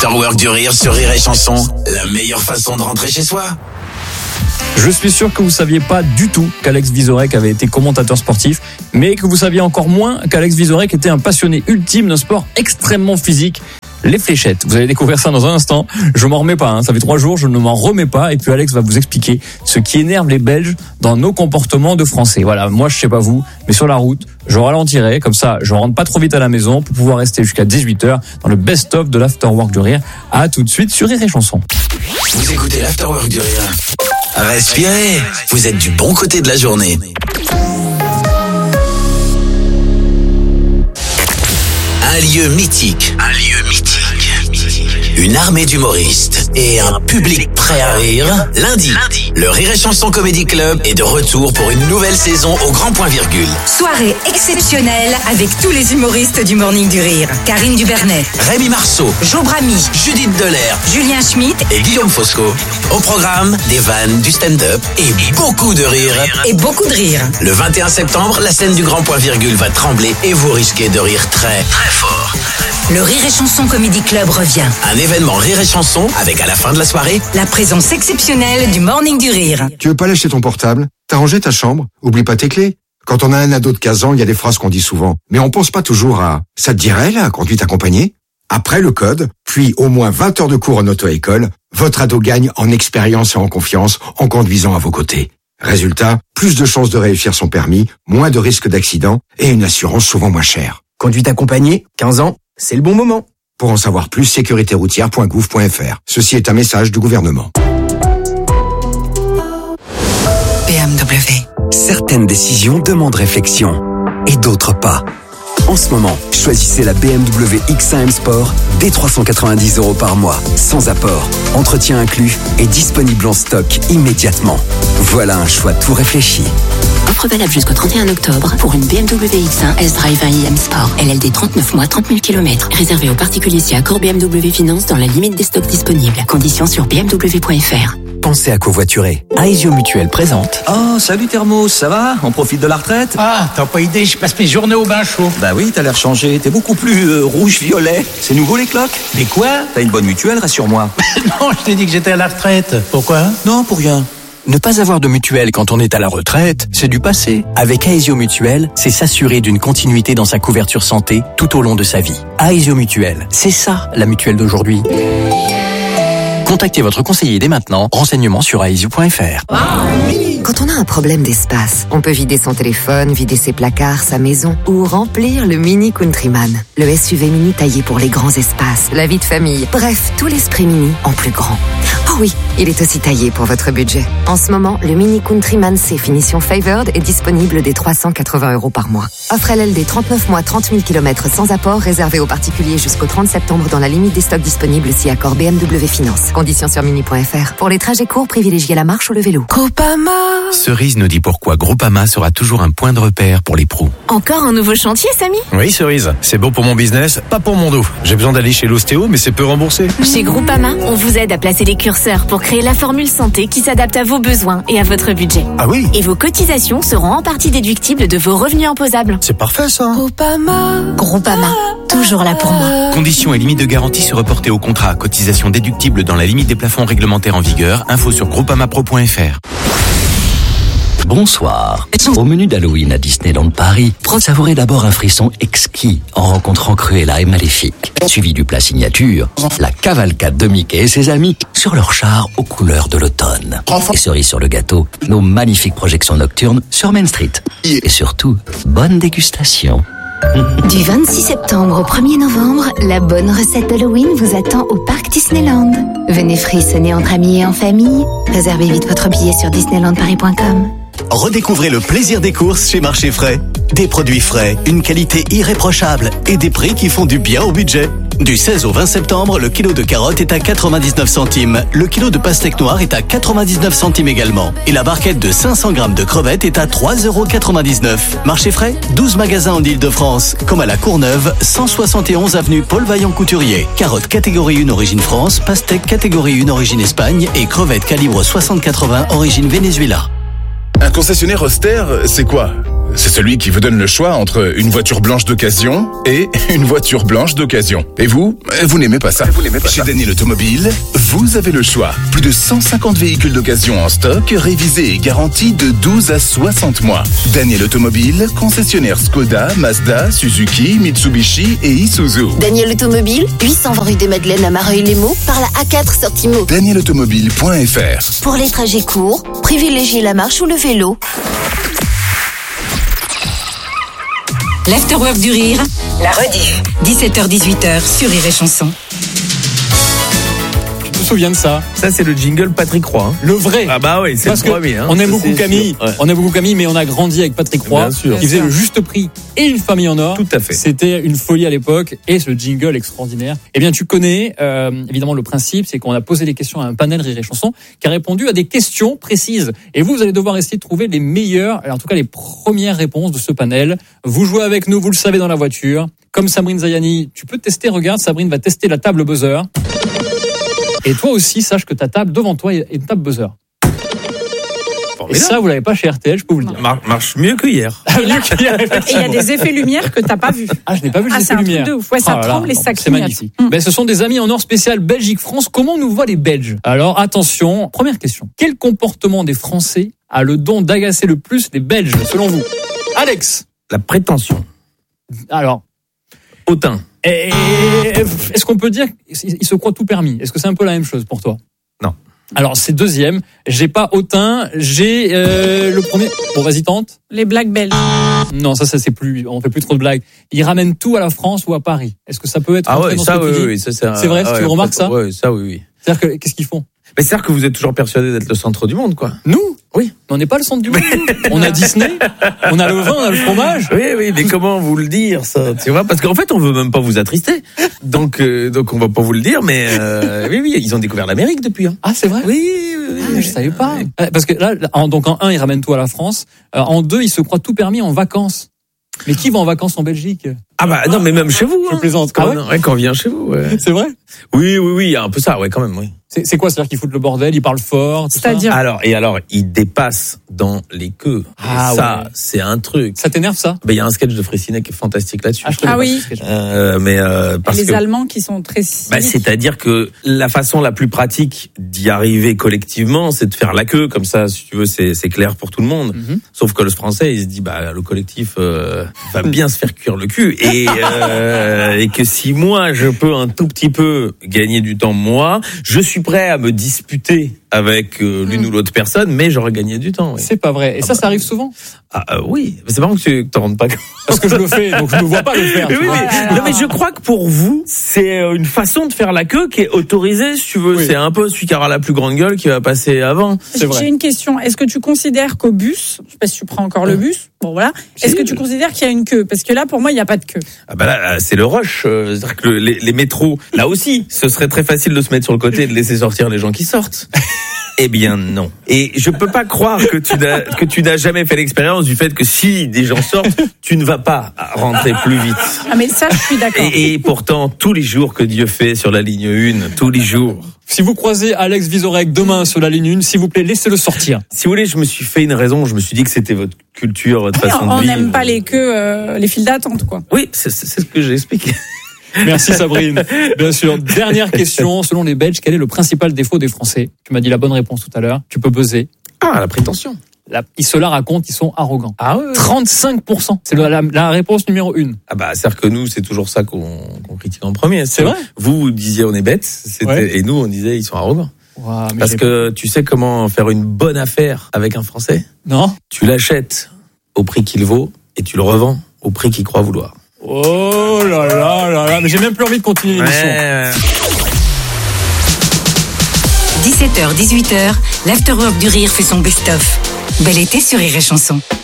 l'Afterwork du Rire sur Rire et Chanson. La meilleure façon de rentrer chez soi. Je suis sûr que vous saviez pas du tout qu'Alex Vizorek avait été commentateur sportif, mais que vous saviez encore moins qu'Alex Vizorek était un passionné ultime d'un sport extrêmement physique, les fléchettes. Vous allez découvrir ça dans un instant. Je m'en remets pas, ça fait 3 jours, je ne m'en remets pas. Et puis Alex va vous expliquer ce qui énerve les Belges dans nos comportements de Français. Voilà, moi je sais pas vous, mais sur la route, je ralentirai, comme ça je rentre pas trop vite à la maison pour pouvoir rester jusqu'à 18h dans le best-of de l'Afterwork du Rire. À tout de suite sur Rire et Chanson. Vous écoutez l'Afterwork du Rire. Respirez, vous êtes du bon côté de la journée. Un lieu mythique. Une armée d'humoristes et un public prêt à rire. Lundi, le Rire et Chanson Comedy Club est de retour pour une nouvelle saison au Grand Point Virgule. Soirée exceptionnelle avec tous les humoristes du Morning du Rire. Karine Dubernet, Rémi Marceau, Jo Bramy, Judith Delair, Julien Schmitt et Guillaume Fosco. Au programme, des vannes, du stand-up et beaucoup de rire. et beaucoup de rire. Le 21 septembre, la scène du Grand Point Virgule va trembler et vous risquez de rire très, très fort. Le Rire et Chanson Comedy Club revient. Un événement Rire et Chanson avec à la fin de la soirée La présence exceptionnelle du Morning du Rire. Tu veux pas lâcher ton portable? T'as rangé ta chambre? Oublie pas tes clés. Quand on a un ado de 15 ans, il y a des phrases qu'on dit souvent. Mais on pense pas toujours à « ça te dirait, la conduite accompagnée ?» Après le code, puis au moins 20 heures de cours en auto-école, votre ado gagne en expérience et en confiance en conduisant à vos côtés. Résultat, plus de chances de réussir son permis, moins de risques d'accident et une assurance souvent moins chère. Conduite accompagnée, 15 ans, c'est le bon moment. Pour en savoir plus, sécuritéroutière.gouv.fr. Ceci est un message du gouvernement. BMW. Certaines décisions demandent réflexion et d'autres pas. En ce moment, choisissez la BMW X1 M Sport dès 390 € par mois, sans apport, entretien inclus et disponible en stock immédiatement. Voilà un choix tout réfléchi. Offre valable jusqu'au 31 octobre pour une BMW X1 S-Drive 1 IM Sport. LLD 39 mois, 30 000 km. Réservé aux particuliers si accord BMW Finance dans la limite des stocks disponibles. Conditions sur bmw.fr. Pensez à covoiturer. Aesio Mutuel présente. Oh, salut Thermos, ça va? On profite de la retraite? Ah, t'as pas idée, je passe mes journées au bain chaud. Bah oui, t'as l'air changé, t'es beaucoup plus rouge-violet. C'est nouveau les cloques? Mais quoi? T'as une bonne mutuelle, rassure-moi. Non, je t'ai dit que j'étais à la retraite. Pourquoi? Non, pour rien. Ne pas avoir de mutuelle quand on est à la retraite, c'est du passé. Avec Aesio Mutuel, c'est s'assurer d'une continuité dans sa couverture santé tout au long de sa vie. Aesio Mutuel, c'est ça la mutuelle d'aujourd'hui. Contactez votre conseiller dès maintenant. Renseignements sur aesio.fr. Quand on a un problème d'espace, on peut vider son téléphone, vider ses placards, sa maison ou remplir le Mini Countryman. Le SUV mini taillé pour les grands espaces, la vie de famille. Bref, tout l'esprit mini en plus grand. Oh oui, il est aussi taillé pour votre budget. En ce moment, le Mini Countryman C finition Favored est disponible dès 380 € par mois. Offre LLD 39 mois, 30 000 km sans apport, réservé aux particuliers jusqu'au 30 septembre dans la limite des stocks disponibles si accord BMW Finance. Conditions sur mini.fr. Pour les trajets courts, privilégiez la marche ou le vélo. Groupama. Cerise nous dit pourquoi Groupama sera toujours un point de repère pour les pros. Encore un nouveau chantier, Samy? Oui, Cerise. C'est bon pour mon business, pas pour mon dos. J'ai besoin d'aller chez l'ostéo, mais c'est peu remboursé. Chez Groupama, on vous aide à placer les curseurs pour créer la formule santé qui s'adapte à vos besoins et à votre budget. Ah oui? Et vos cotisations seront en partie déductibles de vos revenus imposables. C'est parfait, ça. Groupama, toujours là pour moi. Conditions et limites de garantie se reporter au contrat. Cotisation déductible dans la limite des plafonds réglementaires en vigueur. Info sur groupamapro.fr. Bonsoir. Au menu d'Halloween à Disneyland Paris, savourez d'abord un frisson exquis en rencontrant Cruella et Maléfique. Suivi du plat signature, la cavalcade de Mickey et ses amis sur leur char aux couleurs de l'automne. Et cerise sur le gâteau, nos magnifiques projections nocturnes sur Main Street. Et surtout, bonne dégustation. Du 26 septembre au 1er novembre, la bonne recette d'Halloween vous attend au parc Disneyland. Venez frissonner entre amis et en famille. Réservez vite votre billet sur disneylandparis.com. Redécouvrez le plaisir des courses chez Marché Frais. Des produits frais, une qualité irréprochable et des prix qui font du bien au budget. Du 16 au 20 septembre, le kilo de carottes est à 99 centimes. Le kilo de pastèque noire est à 99 centimes également. Et la barquette de 500 grammes de crevettes est à 3,99 €. Marché Frais, 12 magasins en Île-de-France, comme à la Courneuve, 171 avenue Paul Vaillant-Couturier. Carottes catégorie 1 origine France, pastèque catégorie 1 origine Espagne et crevettes calibre 60-80 origine Venezuela. Un concessionnaire Oster, c'est quoi? C'est celui qui vous donne le choix entre une voiture blanche d'occasion et une voiture blanche d'occasion. Et vous n'aimez pas ça. Chez Daniel Automobile, vous avez le choix. Plus de 150 véhicules d'occasion en stock, révisés et garantis de 12 à 60 mois. Daniel Automobile, concessionnaire Skoda, Mazda, Suzuki, Mitsubishi et Isuzu. Daniel Automobile, 820 rue des Madeleines à Mareuil-les-Maux, par la A4 sortie Meaux. DanielAutomobile.fr. Pour les trajets courts, privilégiez la marche ou le vélo. L'Afterwork du Rire, la rediff. 17h-18h sur Rire et Chanson. Je me souviens de ça. Ça, c'est le jingle Patrick Roy. Le vrai. Ah bah oui, c'est parce le premier. On aime beaucoup Camille. Ouais. On aime beaucoup Camille, mais on a grandi avec Patrick Roy, qui faisait le juste prix et une famille en or. Tout à fait. C'était une folie à l'époque et ce jingle extraordinaire. Eh bien, tu connais évidemment le principe, c'est qu'on a posé des questions à un panel Rire et Chanson qui a répondu à des questions précises. Et vous allez devoir essayer de trouver les meilleures, en tout cas les premières réponses de ce panel. Vous jouez avec nous, vous le savez, dans la voiture. Comme Sabrine Zayani, tu peux tester. Regarde, Sabrine va tester la table buzzer. Et toi aussi, sache que ta table devant toi est une table buzzer. Et ça, vous l'avez pas chez RTL, je peux vous le dire. Marche mieux que hier. Mieux que hier, et il y a des effets lumière que t'as pas vu. Ah, je n'ai pas vu les effets lumière. C'est un truc de ouf. Ouais, ça tremble et ça clignote. C'est magnifique. Ben, ce sont des amis en or spécial Belgique-France. Comment nous voient les Belges? Alors, attention. Première question. Quel comportement des Français a le don d'agacer le plus les Belges, selon vous? Alex? La prétention. Alors. Hautain. Est-ce qu'on peut dire qu'il se croit tout permis? Est-ce que c'est un peu la même chose pour toi? Non. Alors, c'est deuxième. J'ai pas hautain. J'ai le premier. Bon, vas-y, tente. Les blagues belges. Non, ça c'est plus. On fait plus trop de blagues. Ils ramènent tout à la France ou à Paris. Est-ce que ça peut être? Ah ouais, ça oui, ça c'est vrai. Tu remarques ça? Ouais, ça oui. C'est-à-dire que qu'est-ce qu'ils font? Mais c'est-à-dire que vous êtes toujours persuadé d'être le centre du monde, quoi. Nous? Oui. On n'est pas le centre du monde. On a Disney, on a le vin, on a le fromage. Oui, mais comment vous le dire, ça? Tu vois, parce qu'en fait, on veut même pas vous attrister. Donc on va pas vous le dire, mais oui, ils ont découvert l'Amérique depuis. Hein. Ah, c'est vrai? Oui. Ah, je savais pas. Parce que là, donc en 1, ils ramènent tout à la France. En 2, ils se croient tout permis en vacances. Mais qui va en vacances en Belgique? Ah bah non, mais même chez vous. Je plaisante. Ah ouais, quand on vient chez vous. Ouais. C'est vrai? Oui, il y a un peu ça, ouais, quand même, oui. C'est quoi? C'est-à-dire qu'ils foutent le bordel, ils parlent fort, tout C'est-à-dire ça. Alors, ils dépassent dans les queues. Ah et ça, ouais. C'est un truc. Ça t'énerve, ça? Ben, il y a un sketch de Freycinet qui est fantastique là-dessus. Ah oui. Mais parce les que Allemands qui sont très c'est-à-dire que la façon la plus pratique d'y arriver collectivement, c'est de faire la queue, comme ça, si tu veux, c'est clair pour tout le monde. Mm-hmm. Sauf que le français, il se dit, le collectif va bien se faire cuire le cul, et que si moi je peux un tout petit peu gagner du temps, moi, je suis prêt à me disputer avec l'une ou l'autre personne, mais j'aurais gagné du temps. Oui. C'est pas vrai. Et ça arrive souvent? Oui. C'est marrant que tu t'en rendes pas compte. Parce que je le fais, donc je ne me vois pas le faire. Oui, mais je crois que pour vous, c'est une façon de faire la queue qui est autorisée, si tu veux. Oui. C'est un peu celui qui aura la plus grande gueule qui va passer avant. C'est vrai. J'ai une question. Est-ce que tu considères qu'au bus, je sais pas si tu prends encore le bus, bon voilà, est-ce que tu considères qu'il y a une queue? Parce que là, pour moi, il n'y a pas de queue. Ah bah là, c'est le rush. C'est-à-dire que les métros, là aussi, ce serait très facile de se mettre sur le côté et de laisser sortir les gens qui sortent. Eh bien non. Et je peux pas croire que tu n'as jamais fait l'expérience du fait que si des gens sortent, tu ne vas pas rentrer plus vite. Ah mais ça, je suis d'accord. Et pourtant, tous les jours que Dieu fait sur la ligne 1, tous les jours. Si vous croisez Alex Vizorek demain sur la ligne 1, s'il vous plaît, laissez-le sortir. Si vous voulez, je me suis fait une raison. Je me suis dit que c'était votre culture, votre façon de vivre. On n'aime pas les queues, les files d'attente, quoi. Oui, c'est ce que j'ai expliqué. Merci Sabrine. Bien sûr. Dernière question. Selon les Belges, quel est le principal défaut des Français? Tu m'as dit la bonne réponse tout à l'heure. Tu peux buzzer. Ah, la prétention. Ils se la racontent, ils sont arrogants. Ah ouais. 35%. C'est la réponse numéro 1. Ah bah, c'est-à-dire que nous, c'est toujours ça qu'on critique en premier. C'est vrai. Vous disiez on est bêtes, et nous, on disait ils sont arrogants. Wow, parce que tu sais comment faire une bonne affaire avec un Français? Non. Tu l'achètes au prix qu'il vaut et tu le revends au prix qu'il croit vouloir. Oh là là là là, mais j'ai même plus envie de continuer l'émission. 17h, 18h, l'Afterwork du Rire fait son best-of. Bel été sur Rire et Chanson.